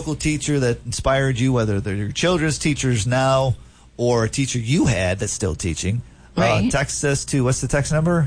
local teacher that inspired you, whether they're your children's teachers now or a teacher you had that's still teaching. Right. Text us to, what's the text number?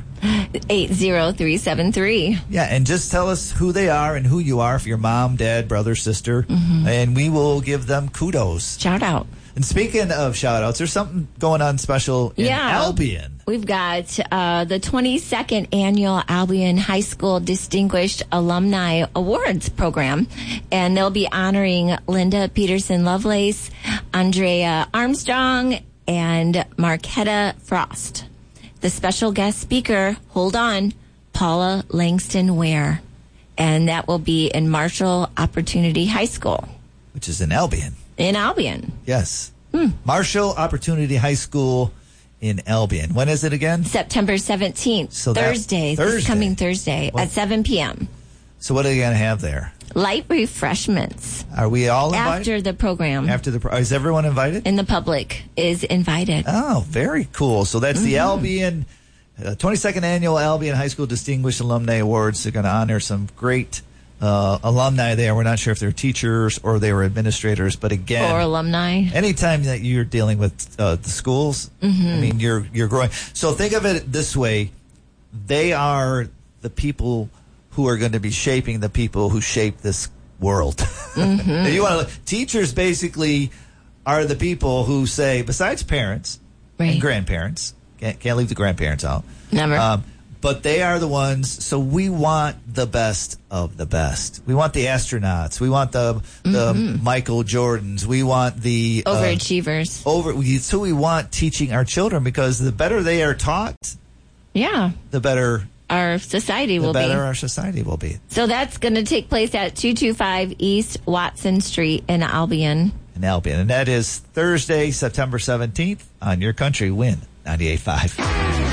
80373. Yeah, and just tell us who they are and who you are, if you're mom, dad, brother, sister, and we will give them kudos. Shout out. And speaking of shout outs, there's something going on special in Albion. We've got the 22nd Annual Albion High School Distinguished Alumni Awards program, and they'll be honoring Linda Peterson Lovelace, Andrea Armstrong, and Marquetta Frost. The special guest speaker, hold on, Paula Langston Ware. And that will be in Marshall Opportunity High School. Which is in Albion. In Albion. Yes. Marshall Opportunity High School in Albion. When is it again? September 17th. So Thursday. This coming Thursday at 7 p.m. So what are they going to have there? Light refreshments. Are we all invited? After the program. Is everyone invited? And the public is invited. Oh, very cool. So that's the Albion, 22nd Annual Albion High School Distinguished Alumni Awards. They're going to honor some great alumni there. We're not sure if they're teachers or they were administrators, but again, or alumni. Anytime that you're dealing with the schools, I mean, you're growing. So think of it this way: they are the people who are going to be shaping the people who shape this world. If you want to, teachers basically are the people who say, besides parents and grandparents, can't leave the grandparents out. Never. But they are the ones, so we want the best of the best. We want the astronauts. We want the Michael Jordans. We want the overachievers. So we want teaching our children, because the better they are taught, the better our society will be. The better our society will be. So that's going to take place at 225 East Watson Street in Albion. And that is Thursday, September 17th on Your Country Win 98.5.